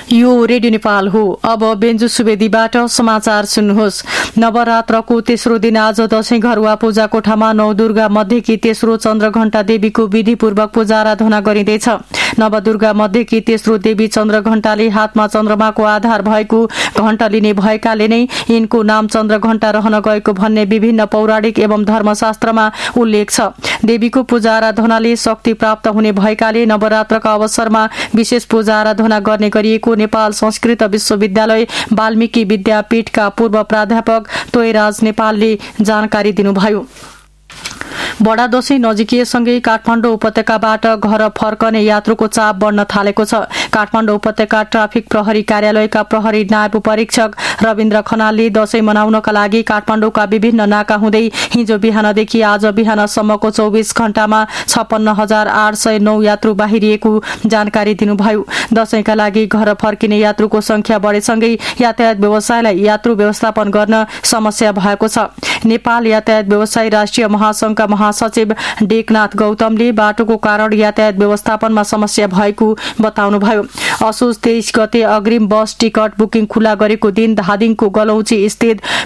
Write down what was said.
यो रेडियो नेपाल हो। अब बेन्जु सुवेदीबाट समाचार सुन्नुहोस्। नवरात्रको तेस्रो दिन आज दशैं घरुवा पूजा कोठामा नवदुर्गा मध्येकी तेस्रो चन्द्रघण्टा देवीको विधिपूर्वक पूजा आराधना गरिँदैछ। नवदुर्गा मध्येकी तेस्रो देवी चन्द्रघण्टाले हातमा चन्द्रमाको आधार भएको घण्ट लिने भएकाले नै यिनको नाम चन्द्रघण्टा रहन गएको भन्ने विभिन्न पौराणिक एवं धर्मशास्त्रमा उल्लेख छ। देवीको पूजा आराधनाले शक्ति प्राप्त हुने भएकाले नवरात्रका अवसरमा विशेष पूजा आराधना गर्ने गरिएको नेपाल संस्कृत विश्वविद्यालय वाल्मीकि विद्यापीठका पूर्व प्राध्यापक तोयराज नेपालले जानकारी दिनुभयो। बडा दशैं नजिकिएसँगै काठमाडौँ उपत्यकाबाट घर फर्कने यात्रुको चाप बढ्न थालेको छ। काठमाडौँ उपत्यका ट्राफिक प्रहरी कार्यालयका प्रहरी नायब परीक्षक रविन्द्र खनालले दशैं मनाउनका लागि काठमाडौँका विभिन्न नाका हुँदै हिजो बिहानदेखि आज बिहानसम्मको 24 घण्टामा 56,809 यात्रु बाहिरिएको जानकारी दिनुभयो। दशैंका लागि घर फर्किने यात्रुको संख्या बढेसँगै यातायात व्यवसायलाई यात्रु व्यवस्थापन गर्न समस्या भएको छ। नेपाल यातायात व्यवसायी राष्ट्रिय महासंघका महासचिव डेकनाथ गौतमले बाटोको कारण यातायात व्यवस्थापनमा समस्या भएको बताउनुभयो। असोज 23 गते अग्रिम बस टिकट बुकिङ खुला गरेको दिन धादिङको गलौची स्थित